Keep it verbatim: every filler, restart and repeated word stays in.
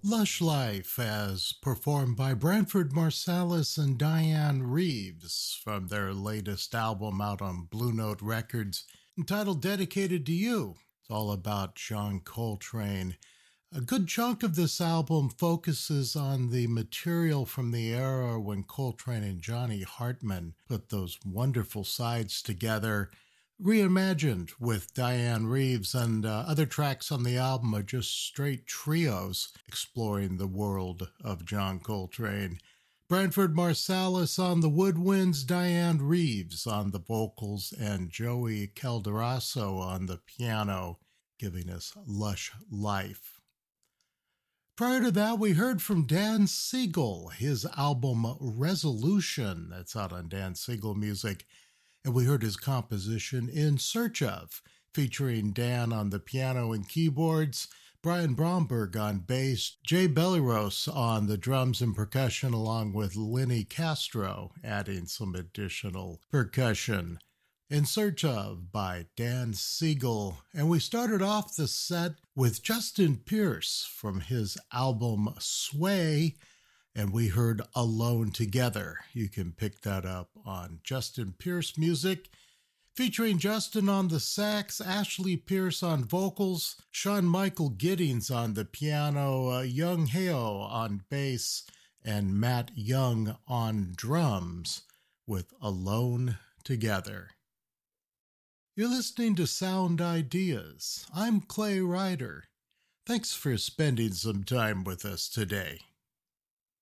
Lush Life, as performed by Branford Marsalis and Diane Reeves from their latest album out on Blue Note Records, entitled Dedicated to You. It's all about John Coltrane. A good chunk of this album focuses on the material from the era when Coltrane and Johnny Hartman put those wonderful sides together, reimagined with Diane Reeves, and uh, other tracks on the album are just straight trios exploring the world of John Coltrane. Branford Marsalis on the woodwinds, Diane Reeves on the vocals, and Joey Calderoso on the piano, giving us Lush Life. Prior to that, we heard from Dan Siegel, his album Resolution, that's out on Dan Siegel Music, and we heard his composition In Search Of, featuring Dan on the piano and keyboards, Brian Bromberg on bass, Jay Belleros on the drums and percussion, along with Lenny Castro adding some additional percussion. In Search Of by Dan Siegel. And we started off the set with Justin Pierce from his album Sway, and we heard Alone Together. You can pick that up on Justin Pierce Music, featuring Justin on the sax, Ashley Pierce on vocals, Sean Michael Giddings on the piano, uh, Young Heo on bass, and Matt Young on drums with Alone Together. You're listening to Sound Ideas. I'm Clay Ryder. Thanks for spending some time with us today.